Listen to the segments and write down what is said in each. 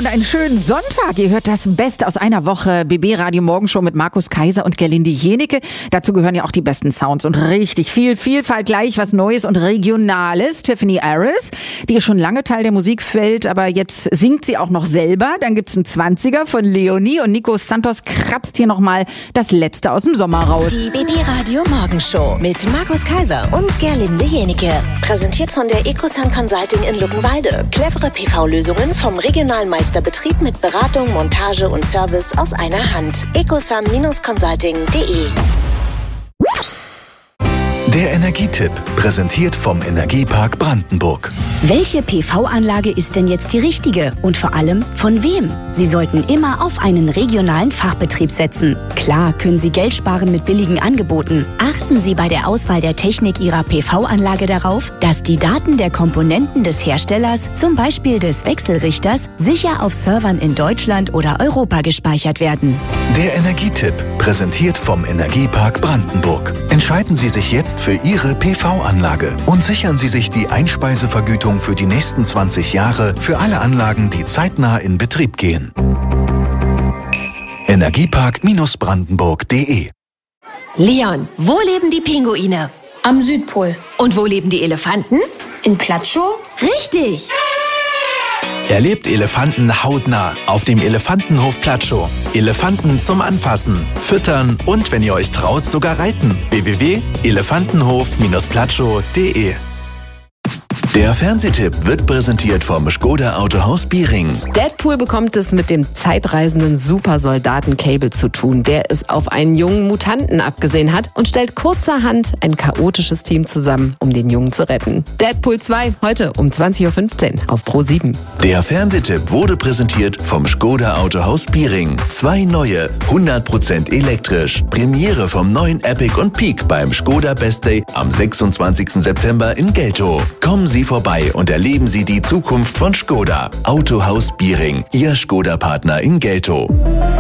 einen schönen Sonntag. Ihr hört das Beste aus einer Woche. BB Radio Morgenshow mit Markus Kaiser und Gerlinde Jenecke. Dazu gehören ja auch die besten Sounds und richtig viel Vielfalt, gleich was Neues und Regionales. Tiffany Harris, die ist schon lange Teil der Musikwelt, aber jetzt singt sie auch noch selber. Dann gibt's einen 20er von Leonie und Nico Santos kratzt hier nochmal das Letzte aus dem Sommer raus. Die BB Radio Morgenshow mit Markus Kaiser und Gerlinde Jenecke. Präsentiert von der Ecosun Consulting in Luckenwalde. Clevere PV-Lösungen vom regionalen Meisterbetrieb mit Beratung, Montage und Service aus einer Hand. ecosun-consulting.de. Der Energietipp, präsentiert vom Energiepark Brandenburg. Welche PV-Anlage ist denn jetzt die richtige? Und vor allem, von wem? Sie sollten immer auf einen regionalen Fachbetrieb setzen. Klar können Sie Geld sparen mit billigen Angeboten. Achten Sie bei der Auswahl der Technik Ihrer PV-Anlage darauf, dass die Daten der Komponenten des Herstellers, zum Beispiel des Wechselrichters, sicher auf Servern in Deutschland oder Europa gespeichert werden. Der Energietipp, präsentiert vom Energiepark Brandenburg. Entscheiden Sie sich jetzt für Ihre PV-Anlage und sichern Sie sich die Einspeisevergütung für die nächsten 20 Jahre für alle Anlagen, die zeitnah in Betrieb gehen. Energiepark-brandenburg.de. Leon, wo leben die Pinguine? Am Südpol. Und wo leben die Elefanten? In Platschow? Richtig! Erlebt Elefanten hautnah auf dem Elefantenhof Platschow. Elefanten zum Anfassen, Füttern und, wenn ihr euch traut, sogar reiten. www.elefantenhof-platschow.de. Der Fernsehtipp wird präsentiert vom Škoda Autohaus Biering. Deadpool bekommt es mit dem zeitreisenden Supersoldaten Cable zu tun, der es auf einen jungen Mutanten abgesehen hat und stellt kurzerhand ein chaotisches Team zusammen, um den Jungen zu retten. Deadpool 2, heute um 20.15 Uhr auf Pro7. Der Fernsehtipp wurde präsentiert vom Škoda Autohaus Biering. 2 neue, 100% elektrisch. Premiere vom neuen Epic und Peak beim Škoda Best Day am 26. September in Geltow. Kommen Sie vorbei und erleben Sie die Zukunft von Škoda. Autohaus Biering, Ihr Škoda-Partner in Geltow.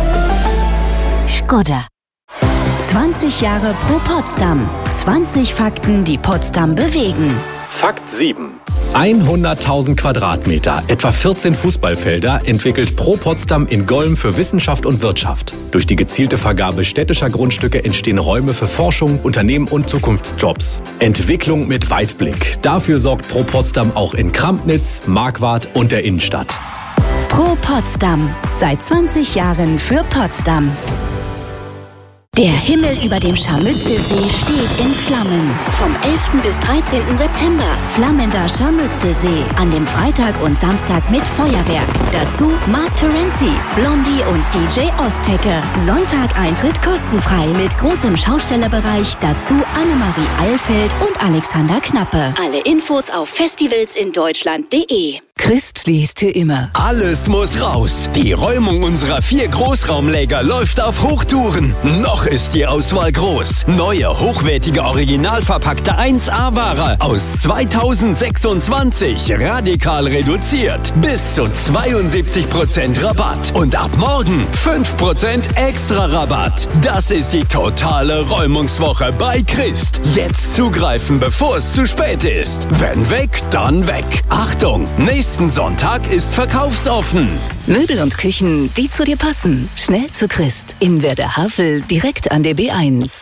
Škoda. 20 Jahre Pro Potsdam. 20 Fakten, die Potsdam bewegen. Fakt 7. 100.000 Quadratmeter, etwa 14 Fußballfelder, entwickelt Pro Potsdam in Golm für Wissenschaft und Wirtschaft. Durch die gezielte Vergabe städtischer Grundstücke entstehen Räume für Forschung, Unternehmen und Zukunftsjobs. Entwicklung mit Weitblick. Dafür sorgt Pro Potsdam auch in Krampnitz, Marquardt und der Innenstadt. Pro Potsdam. Seit 20 Jahren für Potsdam. Der Himmel über dem Scharmützelsee steht in Flammen. Vom 11. bis 13. September flammender Scharmützelsee. An dem Freitag und Samstag mit Feuerwerk. Dazu Mark Terenzi, Blondie und DJ Ostecke. Sonntag Eintritt kostenfrei mit großem Schaustellerbereich. Dazu Annemarie Eilfeld und Alexander Knappe. Alle Infos auf festivalsindeutschland.de. Christ liest für immer. Alles muss raus. Die Räumung unserer 4 Großraumläger läuft auf Hochtouren. Noch ist die Auswahl groß. Neue, hochwertige, original verpackte 1A-Ware aus 2026. Radikal reduziert. Bis zu 72% Rabatt. Und ab morgen 5% extra Rabatt. Das ist die totale Räumungswoche bei Christ. Jetzt zugreifen, bevor es zu spät ist. Wenn weg, dann weg. Achtung, nächsten Sonntag ist verkaufsoffen. Möbel und Küchen, die zu dir passen. Schnell zu Christ. In Werder Havel, direkt an der B1.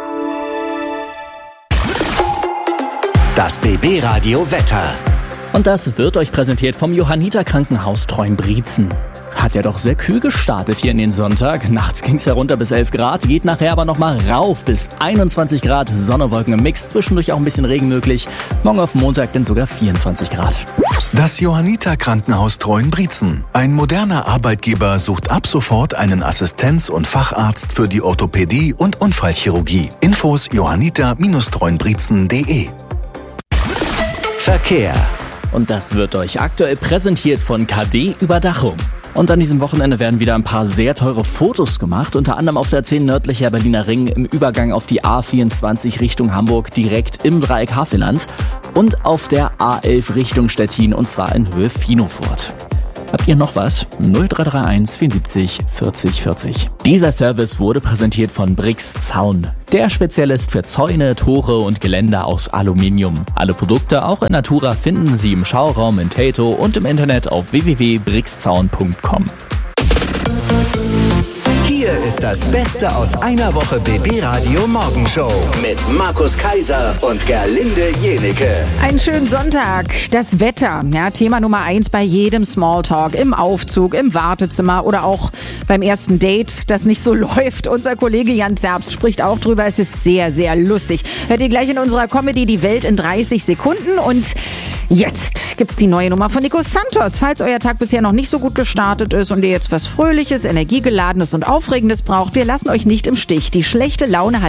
Das BB Radio Wetter. Und das wird euch präsentiert vom Johanniter Krankenhaus Treuenbrietzen. Hat ja doch sehr kühl gestartet hier in den Sonntag. Nachts ging es herunter bis 11 Grad, geht nachher aber nochmal rauf bis 21 Grad. Sonne, Wolken im Mix, zwischendurch auch ein bisschen Regen möglich. Morgen auf Montag dann sogar 24 Grad. Das Johanniter Krankenhaus Treuenbrietzen. Ein moderner Arbeitgeber sucht ab sofort einen Assistenz- und Facharzt für die Orthopädie und Unfallchirurgie. Infos johanniter-treuenbrietzen.de. Verkehr. Und das wird euch aktuell präsentiert von KD Überdachung. Und an diesem Wochenende werden wieder ein paar sehr teure Fotos gemacht, unter anderem auf der 10 nördlicher Berliner Ring im Übergang auf die A24 Richtung Hamburg direkt im Dreieck Havelland und auf der A11 Richtung Stettin und zwar in Höhe Finofurt. Habt ihr noch was? 0331 74 40 40. Dieser Service wurde präsentiert von Brix Zaun. Der Spezialist für Zäune, Tore und Geländer aus Aluminium. Alle Produkte, auch in Natura, finden Sie im Schauraum in Tato und im Internet auf www.brixzaun.com. Hier ist das Beste aus einer Woche BB Radio Morgenshow mit Markus Kaiser und Gerlinde Jenike. Einen schönen Sonntag. Das Wetter, ja, Thema Nummer 1 bei jedem Smalltalk, im Aufzug, im Wartezimmer oder auch beim ersten Date, das nicht so läuft. Unser Kollege Jan Zerbst spricht auch drüber. Es ist sehr, sehr lustig. Hört ihr gleich in unserer Comedy Die Welt in 30 Sekunden. Und jetzt gibt's die neue Nummer von Nico Santos. Falls euer Tag bisher noch nicht so gut gestartet ist und ihr jetzt was Fröhliches, Energiegeladenes und Aufregendes braucht, wir lassen euch nicht im Stich. Die schlechte Laune hat